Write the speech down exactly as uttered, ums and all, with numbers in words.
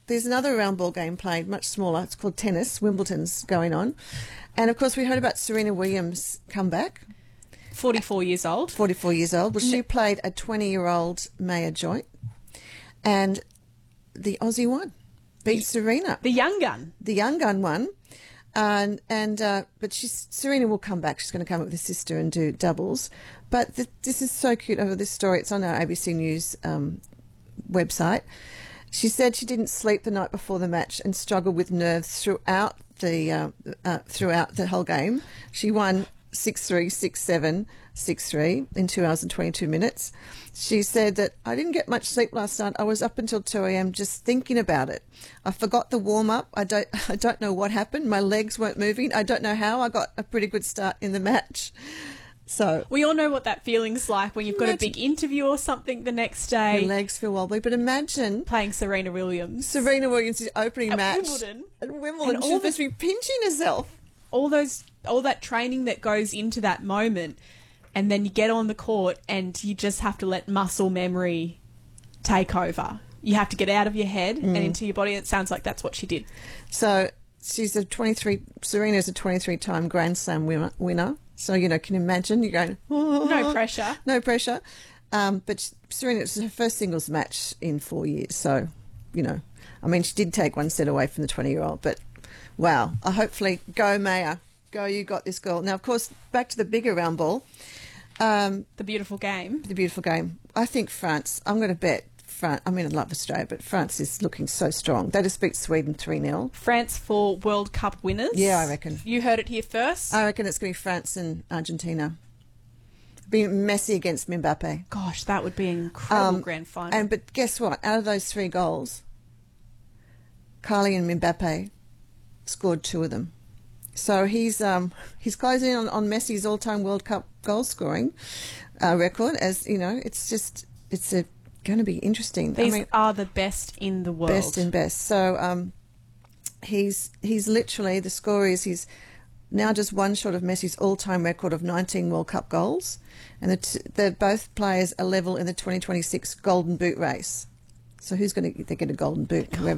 there's another round ball game played, much smaller. It's called tennis. Wimbledon's going on. And, of course, we heard about Serena Williams' comeback. forty-four years old. forty-four years old. Well, she played a twenty-year-old Maya Joint, and the Aussie won. Beat Serena. The young gun. The young gun won. And, and uh, but she's, Serena will come back. She's going to come up with her sister and do doubles. But the, this is so cute over this story. It's on our A B C News um, website. She said she didn't sleep the night before the match and struggled with nerves throughout the uh, uh, throughout the whole game. She won six three, six seven, six three in two hours and twenty-two minutes. She said that I didn't get much sleep last night. I was up until two a.m. just thinking about it. I forgot the warm-up. I don't, I don't know what happened. My legs weren't moving. I don't know how. I got a pretty good start in the match. So we all know what that feeling's like when you've got imagine, a big interview or something the next day. Your legs feel wobbly. But imagine playing Serena Williams. Serena Williams' opening at match. Wimbledon. At Wimbledon. And she's supposed to be pinching herself. All those, all that training that goes into that moment, and then you get on the court and you just have to let muscle memory take over. You have to get out of your head mm. and into your body. It sounds like that's what she did. So she's a twenty-three. Serena's a twenty-three-time Grand Slam winner. So, you know, can you imagine? You're going, oh, no pressure. No pressure. Um, but Serena, it's her first singles match in four years. So, you know, I mean, she did take one set away from the twenty-year-old. But, wow, uh, hopefully, go Maya. Go, you got this girl. Now, of course, back to the bigger round ball. Um, the beautiful game. The beautiful game. I think France, I'm going to bet France, I mean, I love Australia, but France is looking so strong. They just beat Sweden three nil. France for World Cup winners? Yeah, I reckon. You heard it here first? I reckon it's going to be France and Argentina. Be Messi against Mbappe. Gosh, that would be an incredible um, grand final. And But guess what? Out of those three goals, Kylian and Mbappe scored two of them. So he's um, he's closing in on, on Messi's all-time World Cup goal scoring uh, record. As you know, it's just it's a going to be interesting. These I mean, are the best in the world. Best and best. So um, he's he's literally, the score is he's now just one short of Messi's all-time record of nineteen World Cup goals, and the t- they're both players are level in the twenty twenty-six Golden Boot race. So who's going to they get a Golden Boot? Whoever